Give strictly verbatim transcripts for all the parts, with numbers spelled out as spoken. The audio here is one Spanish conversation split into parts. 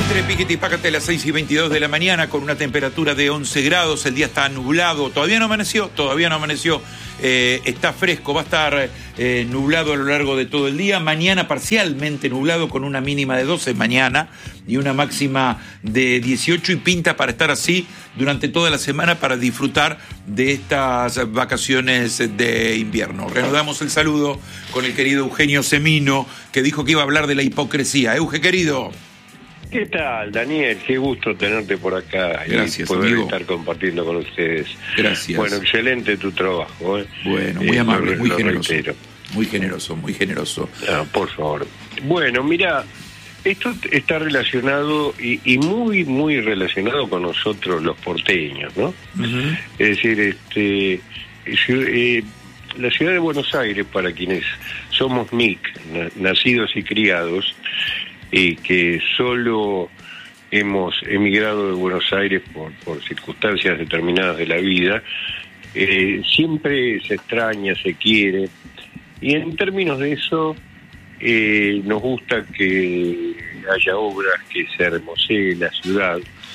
Entre piquete y pácate a las seis y veintidós de la mañana con una temperatura de once grados, el día está nublado, todavía no amaneció, todavía no amaneció, eh, está fresco, va a estar eh, nublado a lo largo de todo el día, mañana parcialmente nublado con una mínima de doce mañana y una máxima de dieciocho y pinta para estar así durante toda la semana para disfrutar de estas vacaciones de invierno. Reanudamos el saludo con el querido Eugenio Semino, que dijo que iba a hablar de la hipocresía. Euge, querido. ¿Qué tal, Daniel? Qué gusto tenerte por acá. Gracias, y poder amigo. estar compartiendo con ustedes. Gracias. Bueno, excelente tu trabajo. ¿eh? Bueno, muy eh, amable, lo, muy lo generoso. reitero. Muy generoso, muy generoso. Ah, por favor. Bueno, mira, esto está relacionado y, y muy, muy relacionado con nosotros los porteños, ¿no? Uh-huh. Es decir, este, eh, la ciudad de Buenos Aires, para quienes somos N I C, nacidos y criados, y que solo hemos emigrado de Buenos Aires por, por circunstancias determinadas de la vida, eh, siempre se extraña, se quiere, y en términos de eso eh, nos gusta que haya obras, que se hermosee la ciudad.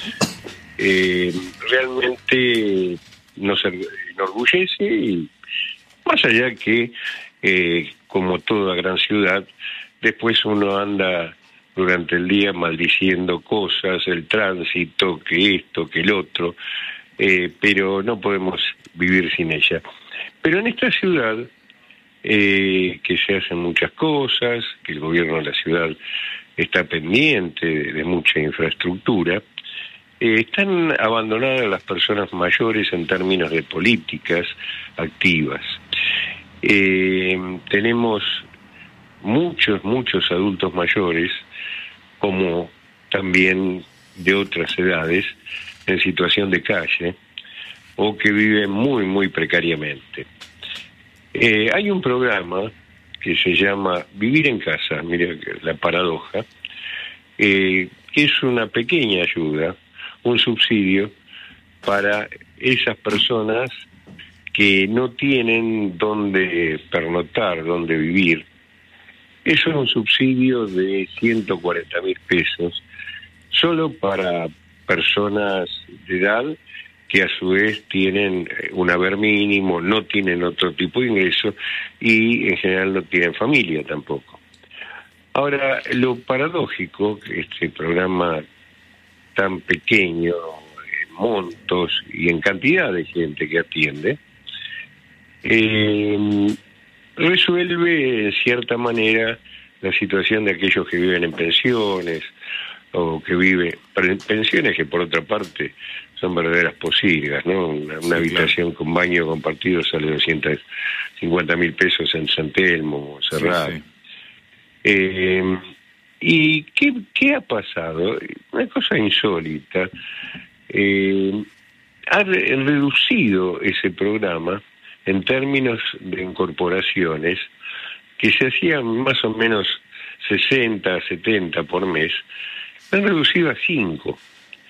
Eh, realmente nos enorgullece, y más allá que, eh, como toda gran ciudad, después uno anda durante el día maldiciendo cosas, el tránsito, que esto, que el otro, eh, pero no podemos vivir sin ella. Pero en esta ciudad, eh, que se hacen muchas cosas, que el gobierno de la ciudad está pendiente de, de mucha infraestructura, eh, están abandonadas las personas mayores en términos de políticas activas. Eh, tenemos muchos, muchos adultos mayores, como también de otras edades, en situación de calle, o que viven muy, muy precariamente. Eh, hay un programa que se llama Vivir en Casa, mira la paradoja, eh, que es una pequeña ayuda, un subsidio para esas personas que no tienen dónde pernoctar, dónde vivir. Eso es un subsidio de ciento cuarenta mil pesos, solo para personas de edad que a su vez tienen un haber mínimo, no tienen otro tipo de ingreso y en general no tienen familia tampoco. Ahora, lo paradójico, que este programa tan pequeño, en montos y en cantidad de gente que atiende, eh, resuelve en cierta manera la situación de aquellos que viven en pensiones o que viven pensiones que por otra parte son verdaderas posilgas, ¿no? Una, una sí, habitación claro, con baño compartido sale doscientos cincuenta mil pesos en San Telmo, Serrat. Sí, sí. Eh, ¿Y qué, qué ha pasado? Una cosa insólita. Eh, ha re- reducido ese programa en términos de incorporaciones, que se hacían más o menos sesenta, setenta por mes, han reducido a cinco.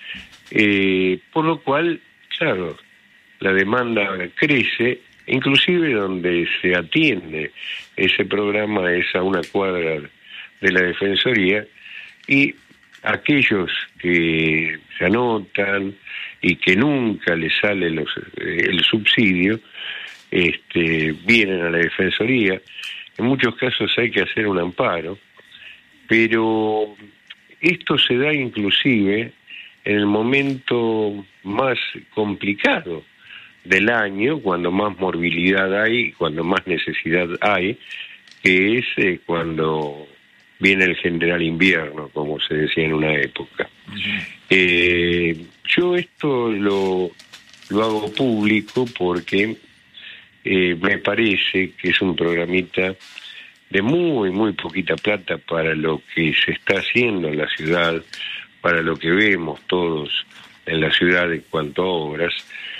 Eh, por lo cual, claro, la demanda crece, inclusive donde se atiende ese programa es a una cuadra de la Defensoría, y aquellos que se anotan y que nunca les sale los, el subsidio, Este, vienen a la Defensoría. En muchos casos hay que hacer un amparo, pero esto se da inclusive en el momento más complicado del año, cuando más morbilidad hay, cuando más necesidad hay, que es eh, cuando viene el general invierno, como se decía en una época. Uh-huh. Eh, yo esto lo, lo hago público porque Eh, me parece que es un programita de muy, muy poquita plata para lo que se está haciendo en la ciudad, para lo que vemos todos en la ciudad en cuanto a obras,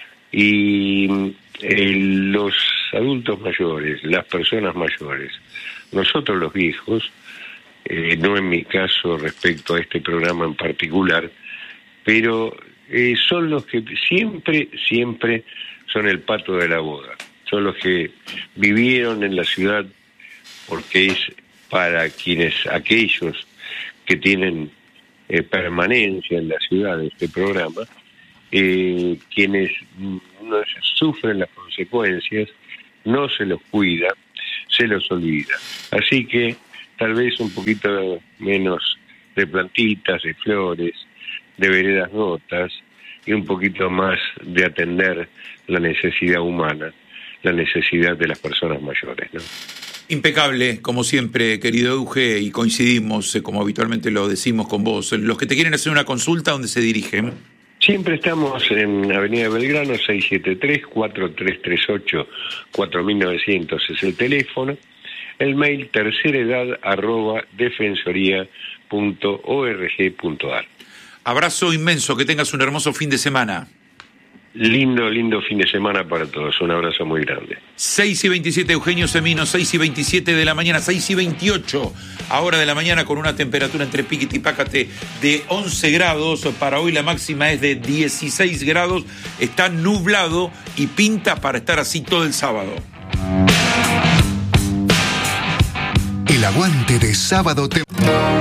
y eh, los adultos mayores, las personas mayores, nosotros los viejos, eh, no en mi caso respecto a este programa en particular, pero eh, son los que siempre, siempre son el pato de la boda. Son los que vivieron en la ciudad porque es para quienes, aquellos que tienen eh, permanencia en la ciudad de este programa, eh, quienes no sufren las consecuencias, no se los cuida, se los olvida. Así que tal vez un poquito menos de plantitas, de flores, de veredas rotas y un poquito más de atender la necesidad humana, la necesidad de las personas mayores, ¿no? Impecable, como siempre, querido Euge, y coincidimos, eh, como habitualmente lo decimos con vos. Los que te quieren hacer una consulta, ¿dónde se dirigen? Siempre estamos en Avenida Belgrano, seiscientos setenta y tres, cuatro tres tres ocho, cuatro mil novecientos es el teléfono. El mail terceredad arroba defensoría punto org punto ar. Abrazo inmenso, que tengas un hermoso fin de semana. Lindo, lindo fin de semana para todos. Un abrazo muy grande. seis y veintisiete, Eugenio Semino, seis y veintisiete de la mañana, seis y veintiocho, ahora de la mañana, con una temperatura entre Piquete y Pácate de once grados. Para hoy la máxima es de dieciséis grados. Está nublado y pinta para estar así todo el sábado. El aguante de sábado te...